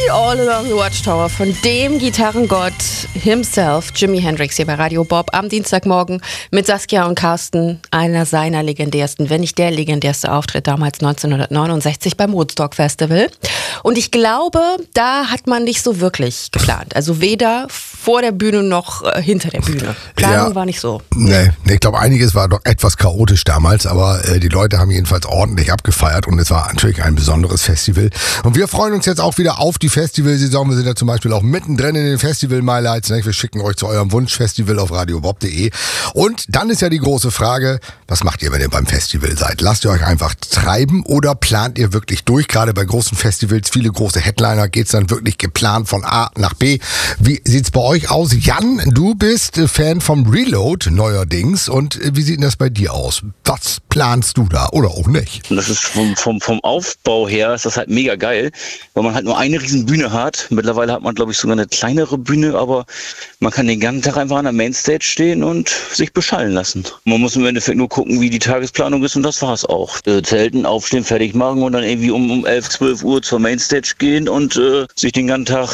All Along the Watchtower von dem Gitarrengott himself, Jimi Hendrix, hier bei Radio Bob am Dienstagmorgen mit Saskia und Carsten, einer seiner legendärsten, wenn nicht der legendärste Auftritt damals 1969 beim Woodstock Festival. Und ich glaube, da hat man nicht so wirklich geplant. Also weder vor der Bühne noch hinter der Bühne. Planung war nicht so. Nee, ich glaube, einiges war doch etwas chaotisch damals, aber die Leute haben jedenfalls ordentlich abgefeiert und es war natürlich ein besonderes Festival. Und wir freuen uns jetzt auch wieder auf die Festivalsaison. Wir sind ja zum Beispiel auch mittendrin in den Festival-Highlights. Wir schicken euch zu eurem Wunschfestival auf radiobob.de. Und dann ist ja die große Frage, was macht ihr, wenn ihr beim Festival seid? Lasst ihr euch einfach treiben oder plant ihr wirklich durch? Gerade bei großen Festivals, viele große Headliner, geht's dann wirklich geplant von A nach B. Wie sieht's bei euch aus? Jan, du bist Fan vom Reload neuerdings. Und wie sieht denn das bei dir aus? Was planst du da oder auch nicht? Das ist vom Aufbau her ist das halt mega geil, weil man halt nur eine riesen Bühne hat. Mittlerweile hat man, glaube ich, sogar eine kleinere Bühne, aber man kann den ganzen Tag einfach an der Mainstage stehen und sich beschallen lassen. Man muss im Endeffekt nur gucken, wie die Tagesplanung ist und das war's auch. Zelten, aufstehen, fertig machen und dann irgendwie um 11, 12 Uhr zur Mainstage gehen und sich den ganzen Tag